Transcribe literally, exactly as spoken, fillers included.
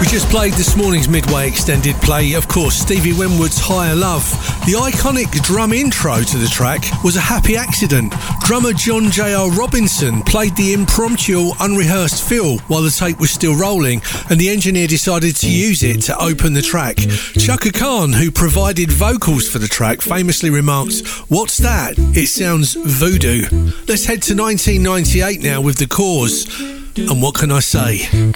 Just played this morning's Midway extended play, of course, Stevie Winwood's Higher Love. The iconic drum intro to the track was a happy accident. Drummer John J R Robinson played the impromptu, unrehearsed fill while the tape was still rolling, and the engineer decided to use it to open the track. Chaka Khan, who provided vocals for the track, famously remarked, "What's that? It sounds voodoo." Let's head to nineteen ninety-eight now with The Cause. And what can I say?